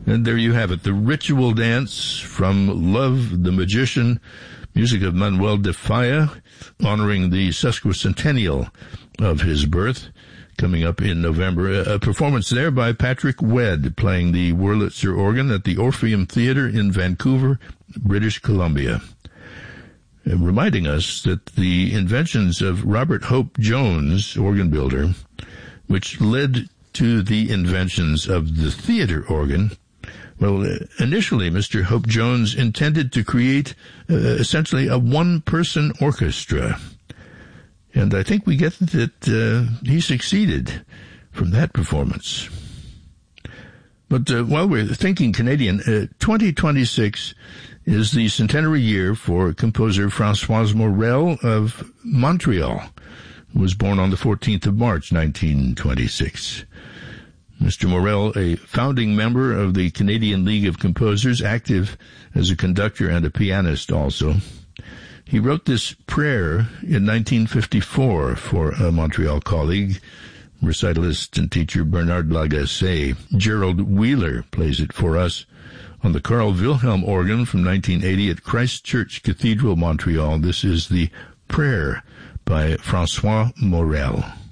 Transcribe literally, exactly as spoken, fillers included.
And there you have it, the ritual dance from Love the Magician, music of Manuel de Falla, honoring the sesquicentennial of his birth, coming up in November. A performance there by Patrick Wedd, playing the Wurlitzer organ at the Orpheum Theatre in Vancouver, British Columbia. Reminding us that the inventions of Robert Hope Jones, organ builder, which led to the inventions of the theater organ. Well, initially, Mister Hope Jones intended to create uh, essentially a one-person orchestra. And I think we get that uh, he succeeded from that performance. But uh, while we're thinking Canadian, uh, twenty twenty-six is the centenary year for composer François Morel of Montreal, who was born on the fourteenth of March, nineteen twenty-six. Mister Morel, a founding member of the Canadian League of Composers, active as a conductor and a pianist also. He wrote this prayer in nineteen fifty-four for a Montreal colleague, recitalist and teacher Bernard Lagacé. Gerald Wheeler plays it for us on the Carl Wilhelm organ from nineteen eighty at Christ Church Cathedral, Montreal. This is the prayer by François Morel.